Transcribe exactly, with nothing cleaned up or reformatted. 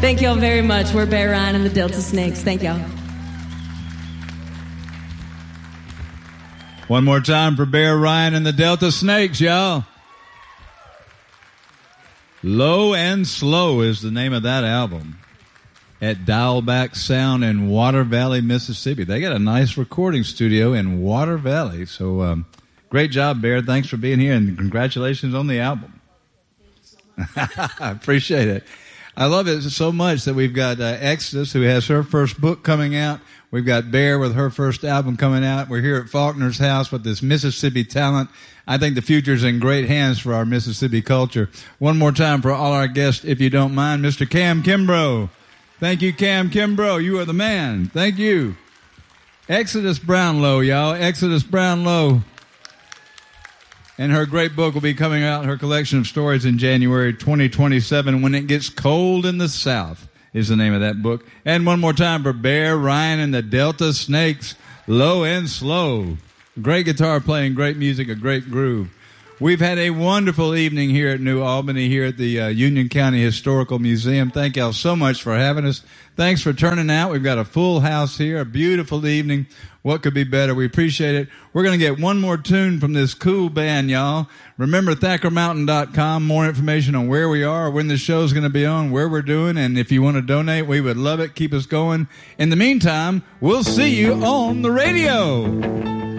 Thank y'all very much. We're Bear Ryan and the Delta Snakes. Thank y'all. One more time for Bear Ryan and the Delta Snakes, y'all. Low and Slow is the name of that album. At Dialback Sound in Water Valley, Mississippi. They got a nice recording studio in Water Valley. So um, great job, Bear. Thanks for being here, and congratulations on the album. I appreciate it. I love it so much that we've got uh, Exodus, who has her first book coming out. We've got Bear with her first album coming out. We're here at Faulkner's house with this Mississippi talent. I think the future's in great hands for our Mississippi culture. One more time for all our guests, if you don't mind, Mister Cam Kimbrough. Thank you, Cam Kimbrough. You are the man. Thank you. Exodus Brownlow, y'all. Exodus Brownlow. And her great book will be coming out, her collection of stories, in January twenty twenty-seven. When It Gets Cold in the South is the name of that book. And one more time for Bear Ryan and the Delta Snakes, Low and Slow. Great guitar playing, great music, a great groove. We've had a wonderful evening here at New Albany, here at the uh, Union County Historical Museum. Thank y'all so much for having us. Thanks for turning out. We've got a full house here, a beautiful evening. What could be better? We appreciate it. We're going to get one more tune from this cool band, y'all. Remember Thacker Mountain dot com, more information on where we are, when the show's going to be on, where we're doing, and if you want to donate, we would love it. Keep us going. In the meantime, we'll see you on the radio.